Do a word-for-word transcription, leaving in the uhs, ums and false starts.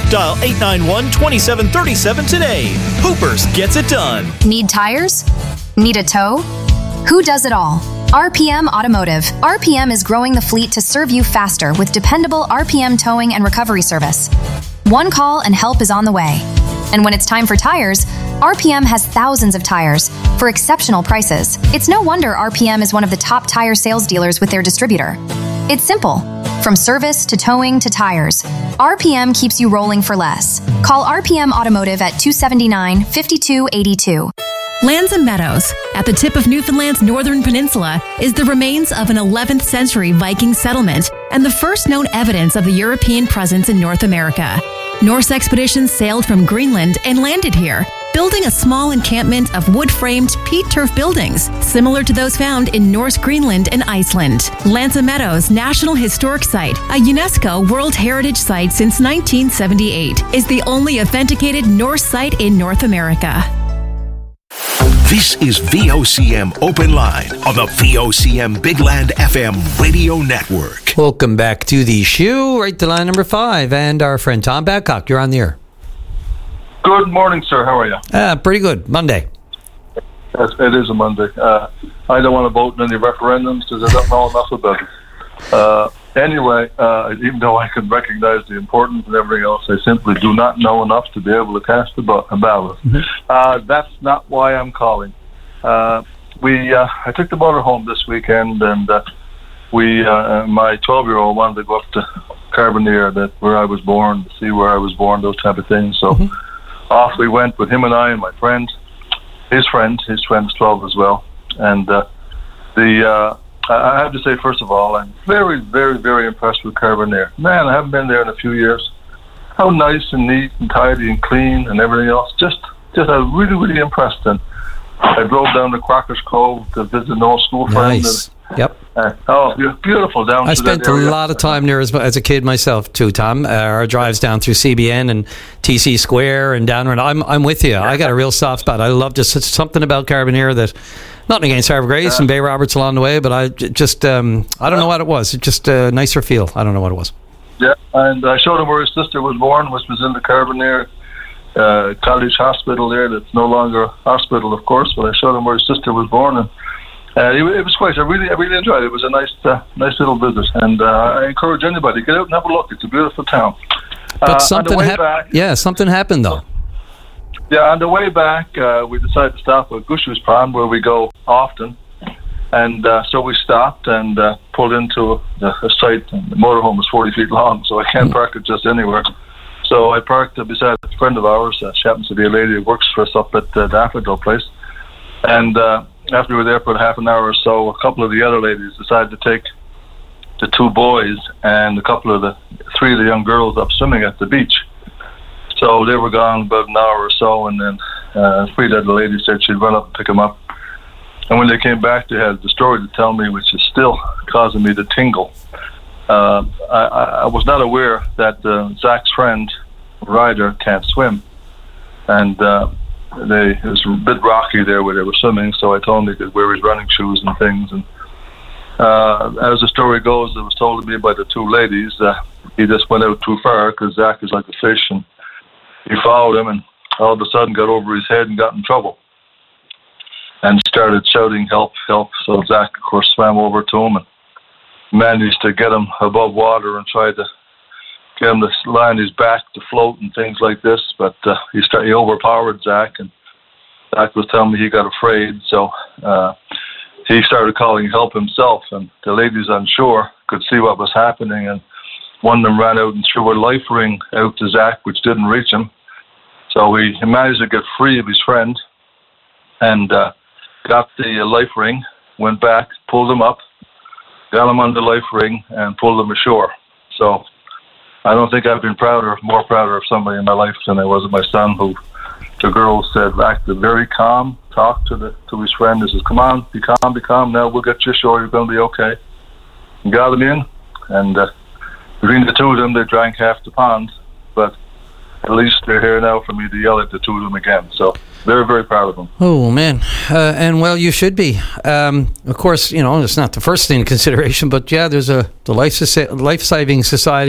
Dial eight nine one, two seven three seven today. Hoopers gets it done. Need tires? Need a tow? Who does it all? R P M Automotive. R P M is growing the fleet to serve you faster with dependable R P M towing and recovery service. One call and help is on the way. And when it's time for tires, R P M has thousands of tires for exceptional prices. It's no wonder R P M is one of the top tire sales dealers with their distributor. It's simple. From service to towing to tires, R P M keeps you rolling for less. Call R P M Automotive at two seven nine, five two eight two. Lands and Meadows, at the tip of Newfoundland's northern peninsula, is the remains of an eleventh century Viking settlement and the first known evidence of the European presence in North America. Norse expeditions sailed from Greenland and landed here, building a small encampment of wood-framed peat turf buildings, similar to those found in Norse Greenland and Iceland. Lanza Meadows National Historic Site, a UNESCO World Heritage Site since nineteen seventy-eight, is the only authenticated Norse site in North America. This is V O C M Open Line on the V O C M Big Land F M Radio Network. Welcome back to the show, right to line number five, and our friend Tom Babcock. You're on the air. Good morning, sir. How are you? Uh, pretty good. Monday. Yes, it is a Monday. Uh, I don't want to vote in any referendums because I don't know enough about it. Uh, anyway, uh, even though I can recognize the importance and everything else, I simply do not know enough to be able to cast a ballot. Mm-hmm. Uh, that's not why I'm calling. Uh, we, uh, I took the motor home this weekend, and uh, we, uh, my twelve-year-old wanted to go up to Carbonear, that where I was born, to see where I was born, those type of things. So. Mm-hmm. Off we went with him and I and my friend, his friend, his friend's twelve as well. And uh, the uh, I have to say, first of all, I'm very, very, very impressed with Carbonear. Man, I haven't been there in a few years. How nice and neat and tidy and clean and everything else. Just, just I was really, really impressed. And I drove down to Crocker's Cove to visit an old school friend. Nice. And, Yep. Uh, oh, beautiful down. I to spent that a area. lot of time there as, as a kid myself too, Tom. Uh, our drives down through C B N and T C Square and down around. I'm I'm with you. I got a real soft spot. I love just it's something about Carbonear that, nothing against Harbour Grace yeah. and Bay Roberts along the way, but I just um, I don't know what it was. It just a nicer feel. I don't know what it was. Yeah, and I showed him where his sister was born, which was in the Carbonear uh, College Hospital there. That's no longer a hospital, of course, but I showed him where his sister was born, and uh, it, it was quite. I really, I really enjoyed it. It was a nice, uh, nice little visit, and uh, I encourage anybody get out and have a look. It's a beautiful town. But uh, something happened. Yeah, something happened though. Yeah, on the way back, uh, we decided to stop at Gushers Pond, where we go often. And uh, so we stopped and uh, pulled into a, a site. And the motorhome was forty feet long, so I can't park it just anywhere. So I parked uh, beside a friend of ours. Uh, she happens to be a lady who works for us up at uh, the Daffodil place. And uh, after we were there for half an hour or so, a couple of the other ladies decided to take the two boys and a couple of the, three of the young girls up swimming at the beach. So they were gone about an hour or so, and then uh, three of the ladies said she'd run up and pick them up. And when they came back, they had the story to tell me, which is still causing me to tingle. Uh, I, I was not aware that uh, Zach's friend, Ryder, can't swim. And uh, they, it was a bit rocky there where they were swimming, so I told him he could wear his running shoes and things. And uh, as the story goes, it was told to me by the two ladies that he just went out too far because Zach is like a fish, and he followed him and all of a sudden got over his head and got in trouble. And started shouting, help, help. So Zach, of course, swam over to him and managed to get him above water and tried to get him to lie on his back to float and things like this. But uh, he, started, he overpowered Zach, and Zach was telling me he got afraid. So uh, he started calling help himself, and the ladies on shore could see what was happening. And one of them ran out and threw a life ring out to Zach, which didn't reach him. So he, he managed to get free of his friend and uh, got the life ring, went back, pulled him up, got him on the life ring, and pulled him ashore. So I don't think I've been prouder, more prouder of somebody in my life than I was of my son, who the girl said acted very calm, talked to the to his friend and says, come on, be calm, be calm, now we'll get you ashore, you're going to be okay. And got him in, and uh, between the two of them, they drank half the pond, but at least they're here now for me to yell at the two of them again. So very, very proud of them. Oh, man. Uh, and, well, you should be. Um, of course, you know, it's not the first thing in consideration, but, yeah, there's a the Life, Life Saving Society